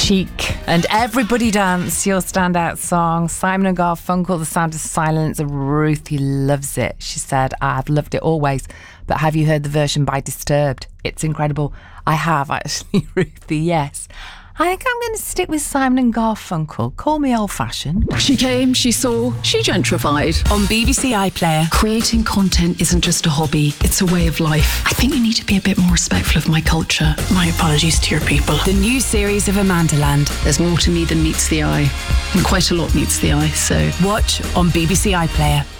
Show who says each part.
Speaker 1: Chic and Everybody Dance, your standout song. Simon & Garfunkel, The Sound of Silence. Ruthie loves it. She said, I've loved it always, but have you heard the version by Disturbed? It's incredible. I have actually, Ruthie, yes. I think I'm going to stick with Simon & Garfunkel. Call me old-fashioned.
Speaker 2: She came, she saw, she gentrified.
Speaker 3: On BBC iPlayer.
Speaker 2: Creating content isn't just a hobby, it's a way of life. I think you need to be a bit more respectful of my culture. My apologies to your people.
Speaker 3: The new series of Amandaland.
Speaker 2: There's more to me than meets the eye. And quite a lot meets the eye, so...
Speaker 3: Watch on BBC iPlayer.